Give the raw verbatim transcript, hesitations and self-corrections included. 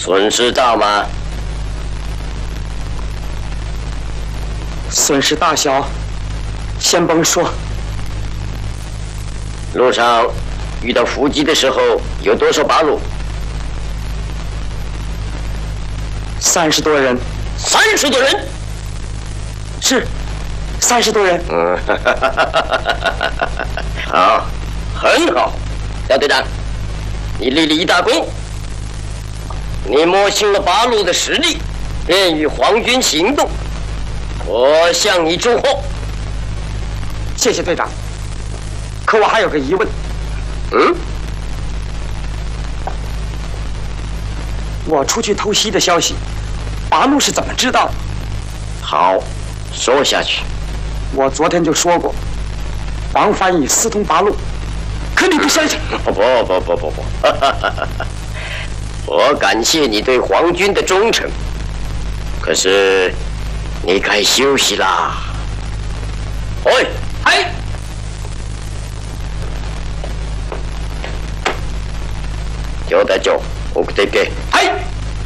损失大吗？ 损失大小，先甭说。 路上遇到伏击的时候，有多少八路？ 三十多人。 三十多人？ 是，三十多人。 嗯，好，很好，小队长，你立了一大功。你摸清了八路的实力，便与皇军行动。我向你祝贺。 谢谢队长。可我还有个疑问。 嗯？ 我出去偷袭的消息，八路是怎么知道的？ 好，说下去。 我昨天就说过，王翻译私通八路，可你不相信？ 不不不不不不，我感谢你对皇军的忠诚，可是你该休息啦。喂， 哎。 叫大家送ってけ。 はい。